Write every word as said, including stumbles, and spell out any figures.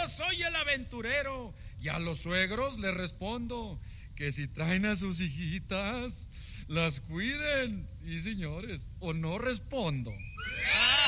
soy el aventurero. Y a los suegros les respondo que si traen a sus hijitas, las cuiden. Y señores, o no respondo.